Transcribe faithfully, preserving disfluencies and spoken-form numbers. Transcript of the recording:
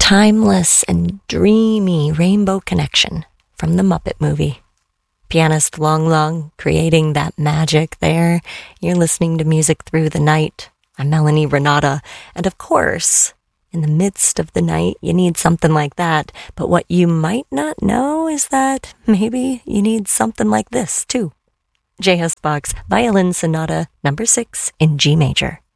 timeless and dreamy rainbow connection from the Muppet movie. Pianist Long Long creating that magic there. You're listening to Music Through the Night. I'm Melanie Renata. And of course, in the midst of the night, you need something like that. But what you might not know is that maybe you need something like this, too. J S. Bach's Violin Sonata number six in G major.